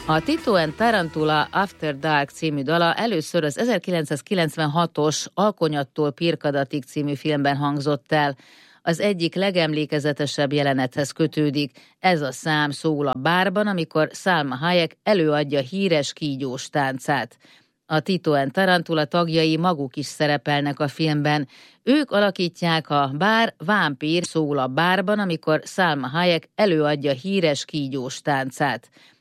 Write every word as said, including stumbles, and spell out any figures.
A Tito and Tarantula After Dark című dala először az ezerkilencszázkilencvenhatos Alkonyattól Pirkadatig című filmben hangzott el. Az egyik legemlékezetesebb jelenethez kötődik. Ez a szám szól a bárban, amikor Salma Hayek előadja híres kígyós táncát. A Tito and Tarantula tagjai maguk is szerepelnek a filmben. Ők alakítják a Bár vámpír szól a bárban, amikor Salma Hayek előadja híres kígyós táncát.